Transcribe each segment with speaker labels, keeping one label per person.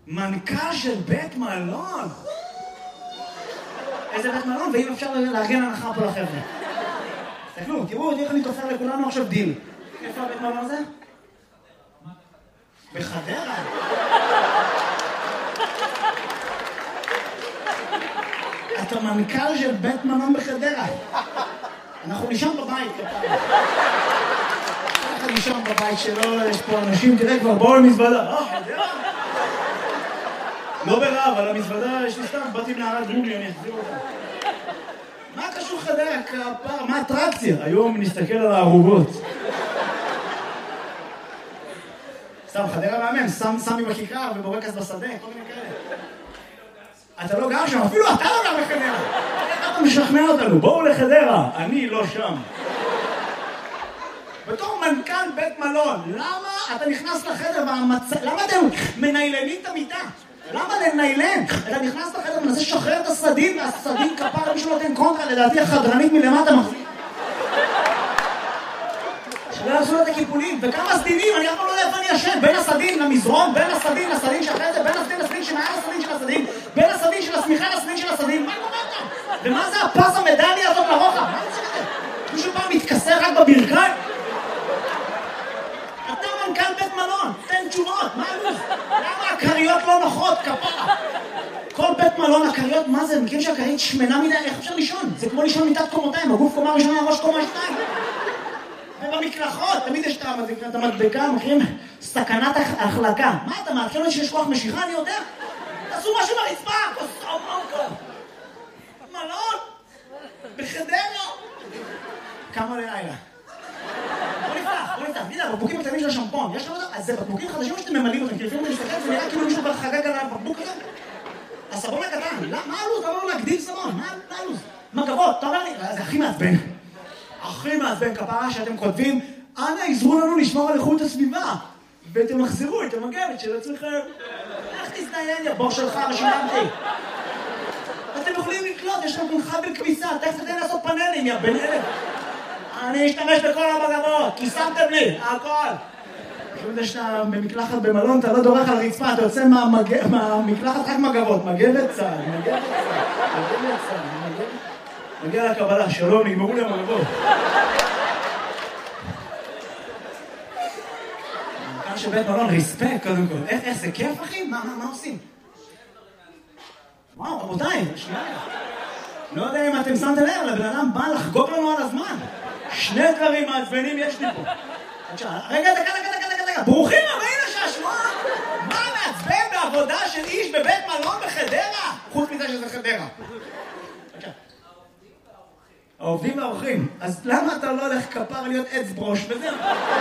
Speaker 1: מנכ"ל של בית מלון. איזה בית מלון, ואם אפשר לארגן הנחה פה לחבר'ה. תסתכלו, תראו איך אני תופר לכולנו עכשיו דיל. איפה הבית מלון הזה? בחדרה. אתה מנכ"ל של בית מלון בחדרה. אנחנו נשאר בבית, כפיים. אנחנו נשאר בבית שלו, יש פה אנשים, תראה כבר, בואו למזוודה. חדרה? לא ברעב, על המזוודה יש לי סתם, באתי מנערת גומי, אני אחזיר אותה. מה קשור חדרה? כפר, מה אטרקציה? היום נסתכל על הערוגות. סתם, חדרה מאמן, סמי בכיכר ובורקס בשדה, כל מיני כאלה. אתה לא גר שם, אפילו אתה לא גר בחדרה. איך אתה משכנע אותנו? בואו לחדרה, אני לא שם. בתור מנכ"ל בית מלון, למה אתה נכנס לחדר למה אתם מניילנים את המיטה? למה לניילן? אתה נכנס לחדר ומנסה לשחרר את הסדין, והסדין כפר מישהו נותן קונטרה, לדעתי החדרנית מלמטה מחזיק. שלא יעשו את הקיפולים, וכמה סדינים, אני אף פעם לא יודע איפה אני ישן, בין הסדין למזרון, בין הסדין לסדין שאחרי זה, בין הסדין לסדין שמעל הסדין של הסדין, בין הסדין של הסמיכה לסדין של הסדין, מה קורה כאן? ומה זה הפס המדליה הזאת לרוחב? מה זה שזה? מישהו פעם מתכסה רק בברכיים? אתה מנכ"ל בית מלון, תן תשובות, מה הלו"ז? למה הקריות לא נוחות, כפרה? כל בית מלון, הקריות, מה זה? מכיר שהקרית שמנה מדי, איך אפשר לישון? זה כמו לישון מיטת קומותיים, הגוף קומה ראשונה, הראש קומה שתיים. ובמקלחות, תמיד יש את המדבקה, מכירים? סכנת החלקה. מה אתה מעדכן אותי שיש כוח משיכה? אני יודע. תעשו משהו ברצפה, מלון, בחדרה. כמה לילה? בוא נפתח, תגיד, הבקבוקים הקטנים של השמפון, יש לך אותם? אז זה בקבוקים חדשים שאתם ממלאים אותם, כי לפעמים אני מסתכל, זה נראה כאילו מישהו כבר חגג על הבקבוק הזה. הסבון הקטן, מה הלו"ז? למה לא להגדיל סבון? מה הלו"ז? מגבות, אתה אומר לי, זה הכי מעצבן. הכי מעצבן כפרה שאתם כותבים, אנא עזרו לנו לשמור על איכות הסביבה, ותמחזרו את המגבת של עצמכם. איך תזדיין, יא בור שלך, ושילמתי. אתם יכולים לקלוט, יש לכם חבל כביסה, תכף תתן לעשות פאנלים, יא בן אלף. אני אשתמש בכל המגבות, כי שמתם לי, הכל. כשאתה שאתה במקלחת במלון, אתה לא דורך על רצפה, אתה יוצא מהמקלחת רק מגבות, מגבת צהל, מגיע לקבלה, שלום, נגמרו לי המגבות. מנכ"ל של בית מלון, ריספקט קודם כל. איך זה כיף, אחי? מה עושים? וואו, רבותיי, שנייה. לא יודע אם אתם שמתם לב, לבן אדם בא לחגוג לנו על הזמן. שני דברים מעצבנים יש לי פה. רגע, דקה. ברוכים הבאים לשעשוע. מה מעצבן בעבודה של איש בבית מלון בחדרה? חוץ מזה שזה חדרה. העובדים והאורחים. אז למה אתה לא הולך כפר להיות עץ ברוש וזהו?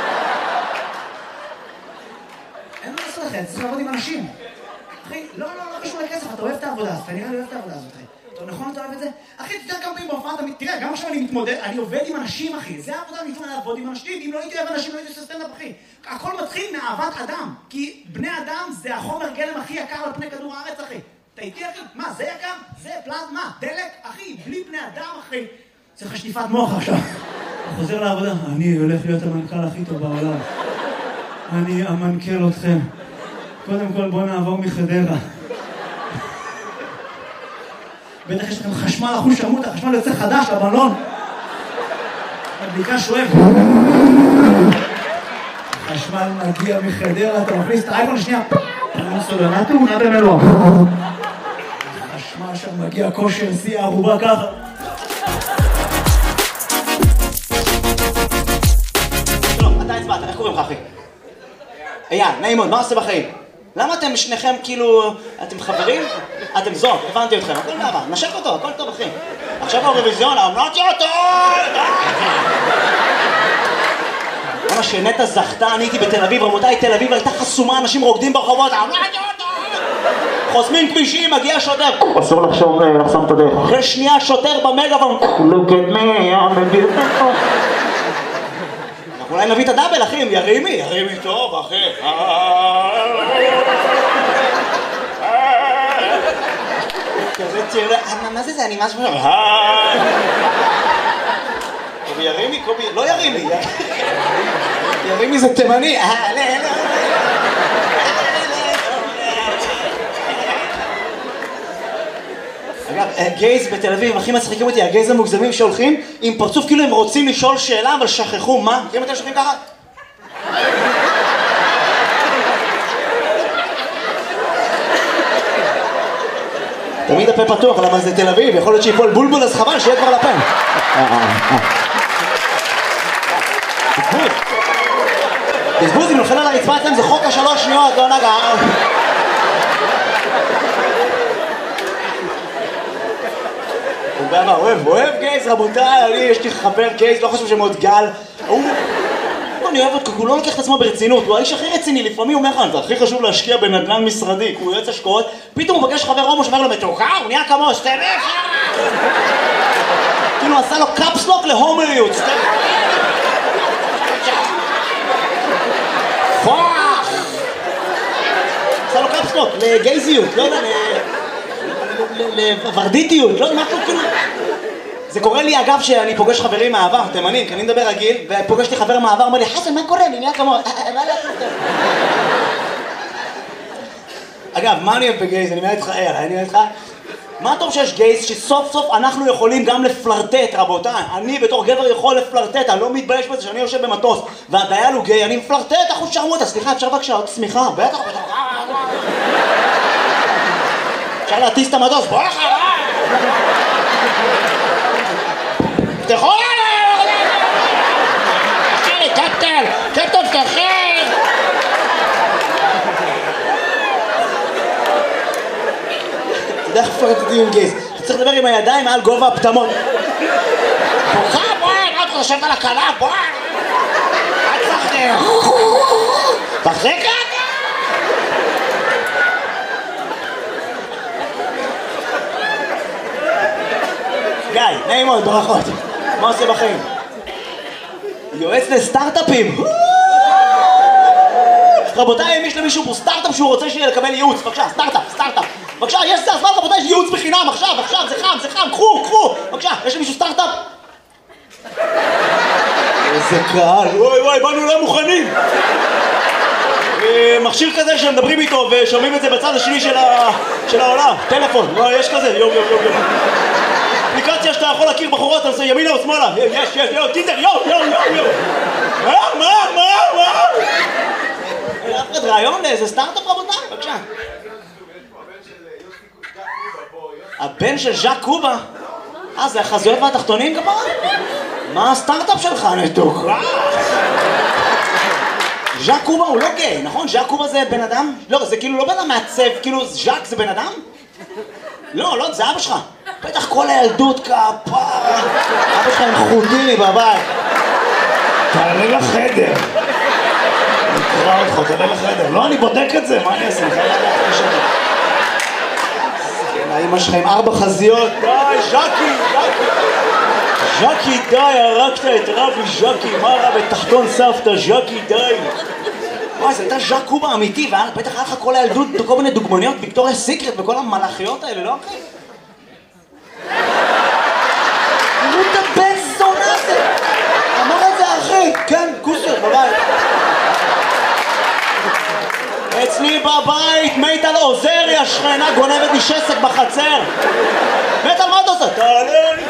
Speaker 1: אין מה לעשות לכם, צריך לעבוד עם אנשים. אחי, לא קשור לכסף, אתה אוהב את העבודה, אתה נראה לי אוהב את העבודה הזאת, אחי. נכון, אתה אוהב את זה? אחי, תתאר כמה פעמים בהופעה, תראה, גם עכשיו אני מתמודד, אני עובד עם אנשים, אחי. זה העבודה, אני מתמודד לעבוד עם אנשים. אם לא הייתי אוהב אנשים, לא הייתי עושה סטנדאפ, אחי. הכל מתחיל מאהבת אדם. כי בני אדם זה החומר גלם הכי יקר על פני כדור הארץ, אחי. אתה איתי, אחי? מה, זה יקר? זה פלזמה, דלק, אחי. בלי בני אדם, אחי. צריך שטיפת מוח עכשיו. חוזר לעבודה. אני הולך להיות המנכ"ל הכי טוב בעולם. אני אמנכ"ל אתכם. קודם כל, בוא נעבור מחדרה. בטח יש לכם חשמל אחוז שמות, החשמל יוצא חדש לבלון. הבדיקה שואב. החשמל מגיע מחדרה, אתה מכניס את האייפון שנייה. סולנה תאונה במלוא. החשמל שם מגיע כושר, שיא הערובה ככה. שלום, אתה הצבעת, איך קוראים לך אחי? אייל, נעים מאוד, מה עושה בחיים? למה אתם שניכם כאילו, אתם חברים? אתם זוג, הבנתי אתכם, הכל מעבר, נשק אותו, הכל טוב אחי. עכשיו האירוויזיון, אמרתי אותו! למה שנטע זכתה, אני הייתי בתל אביב, רמותיי, תל אביב הייתה חסומה, אנשים רוקדים ברחובות, אמרתי אותו! חוסמים כבישים, מגיע שוטר. אסור לחסום את הדרך. אחרי שנייה שוטר במגאפון. Look at me, I'm a beautiful. אולי נביא את הדאבל, אחי, ירימי טוב, אחי. כזה תראה, מה זה? אני משהו... קובי ירימי, לא ירימי. ירימי זה תימני. הגייז בתל אביב הכי מצחיקים אותי, הגייז המוגזמים שהולכים עם פרצוף כאילו הם רוצים לשאול שאלה אבל שכחו מה? אם אתם שוכבים ככה? תמיד הפה פתוח, למה זה תל אביב, יכול להיות שיפול בולבול אז חבל שיהיה כבר לפה. בזבוז, אם נופל על הרצפה אתם זה חוק השלוש שניות, לא נגע. אוהב גייז, רבותיי, יש לי חבר גייז, לא חושב שמאוד גל. אני אוהב אותו, הוא לא לוקח את עצמו ברצינות, הוא האיש הכי רציני, לפעמים הוא אומר לך, זה הכי חשוב להשקיע בנדל"ן משרדי, הוא יועץ השקעות, פתאום הוא פגש חבר הומו שאומר לו מתוקה, הוא נהיה כמו סטרף. כאילו עשה לו קאפסלוק להומואיות, סטרף. פוח! עשה לו קאפסלוק לגייזיות, לא יודע, לוורדיטיות, לא יודע, משהו כאילו... זה קורה לי אגב שאני פוגש חברים מהעבר, תימנים, כי אני מדבר רגיל, ופוגש לי חבר מהעבר, אומר לי, חסן, מה קורה? אני נהיה כמו... מה לעשות? אגב, מה אני אוהב בגייז? אני אומר איתך, אני אומר איתך, מה טוב שיש גייז שסוף סוף אנחנו יכולים גם לפלרטט, רבותיי. אני בתור גבר יכול לפלרטט, אני לא מתבייש בזה שאני יושב במטוס, והדייל הוא גיי, אני מפלרטט, אחוז שרמוטה, סליחה, אפשר בבקשה עוד סמיכה? בטח, אפשר להטיס את המטוס, בוא אחריי! תפתחו עליי! קפטן! קפטן, פתחי! אתה יודע איך פרטטים עם גייז? אתה צריך לדבר עם הידיים מעל גובה הפטמות. בוכה, בואי! מה אתה חושבת על הקלה? בואי! אל תפחדי! תחזיק את! גיא, נעים מאוד, ברכות. מה עושה בחיים? יועץ לסטארט-אפים. רבותיי, אם יש למישהו פה סטארט-אפ שהוא רוצה שיהיה לקבל ייעוץ, בבקשה, סטארט-אפ. בבקשה, יש סטארט-אפ, רבותיי, יש ייעוץ בחינם, עכשיו, זה חם, קחו. בבקשה, יש למישהו סטארט-אפ? איזה קהל, וואי, באנו לא מוכנים. מכשיר כזה שמדברים איתו ושומעים את זה בצד השני של העולם. טלפון, יש כזה, יום. אפליקציה שאתה יכול להכיר בחורות, אתה עושה ימינה או שמאלה. יש, טינדר, יום. מה? אף אחד רעיון לאיזה סטארט-אפ רבותיי, בבקשה. הבן של ז'אק קובה? זה החזויות והתחתונים כפרה? מה הסטארט-אפ שלך, נתוקה? ז'אק קובה הוא לא גיי, נכון? ז'אק קובה זה בן אדם? לא, זה כאילו לא בן אדם מעצב, כאילו ז'אק זה בן אדם? לא, זה אבא שלך. בטח כל הילדות כפרה. אבא שלך עם חוטיני בבית. תעלה לחדר. נקרא אותך, תעלה לחדר. לא, אני בודק את זה, מה אני אעשה? אמא שלך עם 4 חזיות. די, ז'קי, די, הרגת את רבי ז'קי. מה רע בתחתון סבתא, ז'קי, די. וואי, זה הייתה ז'אק קובה אמיתי, ובטח היה לך כל הילדות, כל מיני דוגמניות, ויקטוריה סיקרט וכל המלאכיות האלה, לא אחי? תראו את הבן זונה הזה! אמר את זה אחי! כן, כוסר, בבית. אצלי בבית, מיטל עוזרי, השכנה גונבת לי שסק בחצר. מיטל, מה אתה עושה? תעלה לי!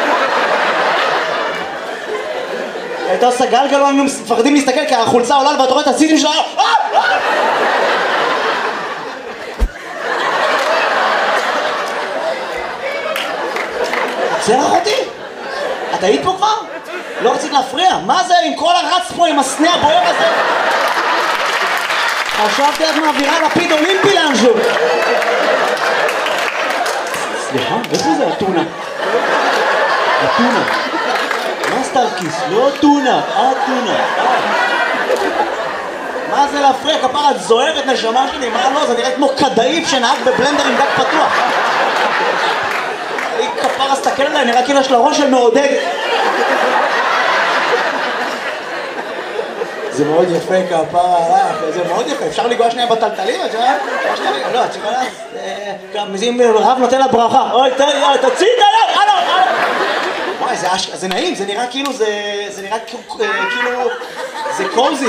Speaker 1: הייתה עושה גלגל, לא היינו מפחדים להסתכל כי החולצה עולה ואתה רואה את הסיטים שלה. עוצר אחותי? את היית פה כבר? לא רצית להפריע? מה זה עם כל הרץ פה עם הסנה הבוער הזה? חשבתי את מעבירה לפיד אולימפי לאנשהו. סליחה, איפה זה הטונה? הטונה. מה סטארקיס? לא טונה, הטונה. מה זה להפריע? כפרה, את זוהרת נשמה שלי, מה לא? זה נראה כמו כדאיף שנהג בבלנדר עם דק פתוח. היא כפרה, סתכל עליה, נראה כאילו יש לה ראש של מעודד. זה מאוד יפה כפרה, זה מאוד יפה, אפשר לגוע שנייה בטלטלים, את יודעת? לא, את שכולה, גם אם רב נותן לה ברכה, אוי, תוציא את היד, הלו. וואי, זה נעים, זה נראה כאילו, זה נראה כאילו, זה קוזי.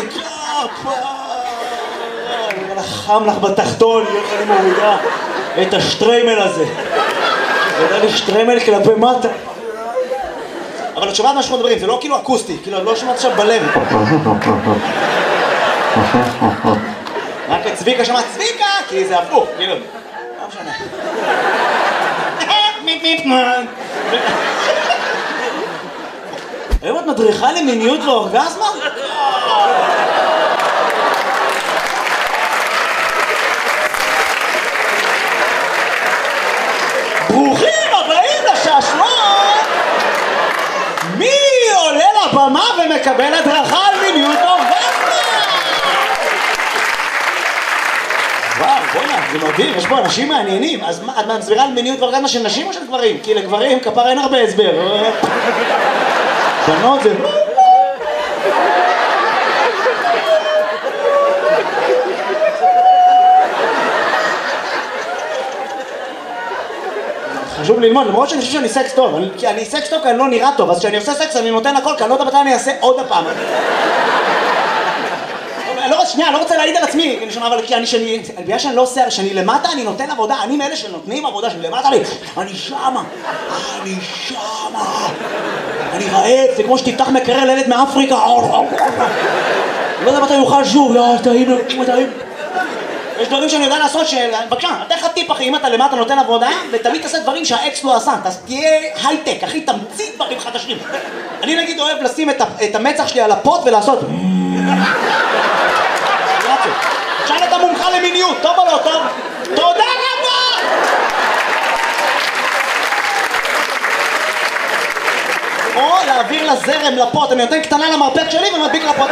Speaker 1: נראה לך חם לך בתחתון, איך אני מורידה את השטריימל הזה. גדל לי שטרמל כלפי מטה. אבל את שומעת מה שאנחנו מדברים, זה לא כאילו אקוסטי, כאילו לא שומעת עכשיו בלב. רק את צביקה שמעת צביקה, כי זה הפוך, כאילו. לא משנה. היום את מדריכה למיניות ואורגזמה? ברוכים הבאים לשעשועון! מי עולה לבמה ומקבל הדרכה על מיניות ואורגזמה? וואו, בוא'נה, זה מדהים, יש פה אנשים מעניינים. אז את מסבירה על מיניות ואורגזמה של נשים או של גברים? כי לגברים כפר אין הרבה הסבר. בנות זה... חשוב ללמוד, למרות שאני חושב שאני סקס טוב, כי אני סקס טוב כי אני לא נראה טוב, אז כשאני עושה סקס אני נותן הכל, כי אני לא יודע מתי אני אעשה עוד הפעם. שנייה, אני לא רוצה להעיד על עצמי, אבל בגלל שאני לא עושה, שאני למטה אני נותן עבודה, אני מאלה שנותנים עבודה, שאני למטה אני שמה, אני רעב, זה כמו שתפתח מקרר לילד מאפריקה, לא יודע מתי יוכל שוב, טעים. יש דברים שאני יודע לעשות בבקשה, אתן לך טיפ אחי, אם אתה למטה נותן עבודה, ותמיד תעשה דברים שהאקס לא עשה, תהיה הייטק, אחי, תמציא דברים חדשים. אני נגיד אוהב לשים את המצח שלי על הפוט ולעשות שאל את המומחה למיניות, טוב או לא טוב? תודה רבה! או להעביר לזרם, לפוט, אני נותן קטנה למרפק שלי ומדביק לפוט.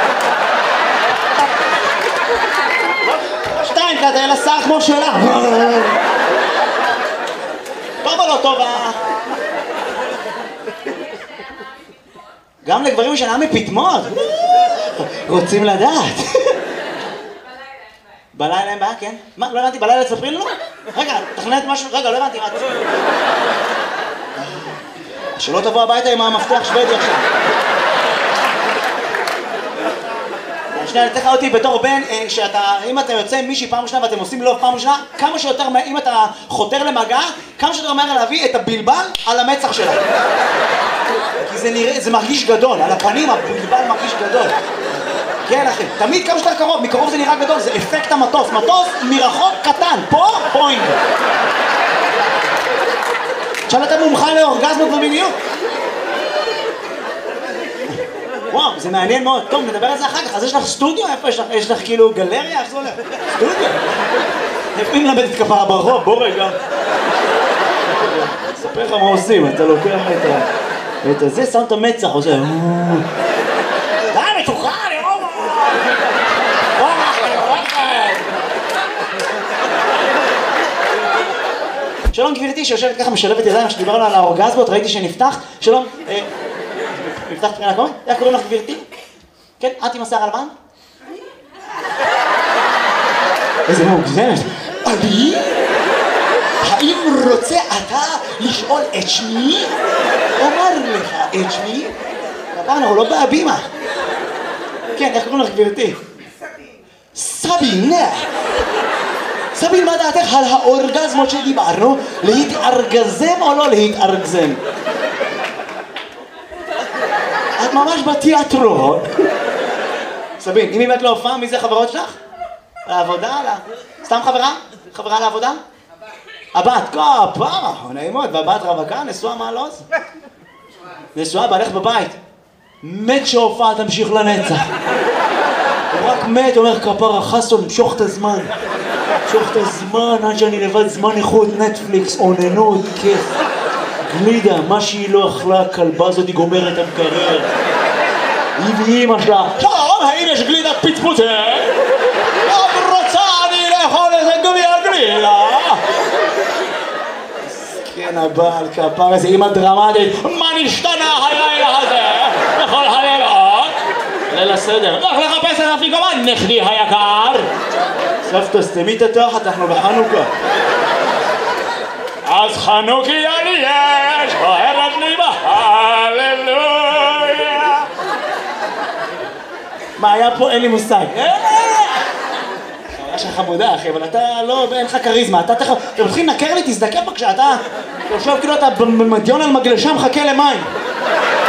Speaker 1: שתיים כזה, לשר כמו שלה. טוב או לא טוב? גם לגברים שנה מפתמות. רוצים לדעת. בלילה אין בעיה, כן? מה? לא הבנתי, בלילה תספרי לנו? רגע, תכנת משהו, רגע, לא הבנתי מה. שלא תבוא הביתה עם המפתח שוודי עכשיו. שנייה, אני צריך אותי בתור בן, אם אתה יוצא עם מישהי פעם ראשונה ואתם עושים לו פעם ראשונה, כמה שיותר, אם אתה חותר למגע, כמה שיותר מהר להביא את הבלבל על המצח שלה. כי זה מרגיש גדול, על הפנים הבלבל מרגיש גדול. כן אחי, תמיד כמה שיותר קרוב, מקרוב זה נראה גדול, זה אפקט המטוס, מטוס מרחוק קטן, פה פוינט. עכשיו אתה מומחה לאורגזמות ומיניות. וואו, זה מעניין מאוד. טוב, נדבר על זה אחר כך. אז יש לך סטודיו? איפה יש לך? יש לך כאילו גלריה? איך זה הולך? סטודיו? איפה אם למדת כפרה ברחוב? בוא רגע. אספר לך מה עושים, אתה לוקח את זה, שם את המצח, עושה... די, מתוכה, אני רואה! שלום גבירתי שיושבת ככה משלבת ידיים שדיברנו על האורגזמות, ראיתי שנפתח. שלום, נפתח תחילה קומית? איך קוראים לך גבירתי? כן, את עם השיער הלבן? איזה מוגזמת. אני? האם רוצה אתה לשאול את שמי? אומר לך את שמי? הפעם אנחנו לא בהבימה. כן, איך קוראים לך גבירתי? סבין. סבין, מה דעתך על האורגזמות שדיברנו? להתארגזם או לא להתארגזם? את ממש בתיאטרון. סבין, אם באמת לא הופעה, מי זה חברות שלך? לעבודה? סתם חברה? חברה לעבודה? הבת, כפרה, נעימות, והבת רווקה, נשואה מעלוז? נשואה, בעלך בבית. מת שהופעה תמשיך לנצח. הוא רק מת, אומר כפרה, חסון, משוך את הזמן. משוך את הזמן, עד שאני לבד זמן איכות, נטפליקס, עוננות, כיף. גלידה, מה שהיא לא אכלה, הכלבה הזאת היא גומרת המקרר. היא ואימא שלה. שלום, האם יש גלידת פצפוצה? לא רוצה אני לאכול איזה גביע גלידה. כן, הבעל כפר איזה אימא דרמטית. מה נשתנה הלילה הזה? בכל הלילות? ליל הסדר. לך לחפש את אפיקומן, נכדי היקר. סבתא, סתמי את התחת, אנחנו בחנוכה. אז חנוכיה לי יש, בוערת לי בהללויה. מה היה פה? אין לי מושג. היה שם חמודה, אחי, אבל אתה לא, אין לך כריזמה, אתה מתחיל לנקר לי, תזדקף בבקשה, אתה חושב כאילו אתה במדיון על מגלשה מחכה למים.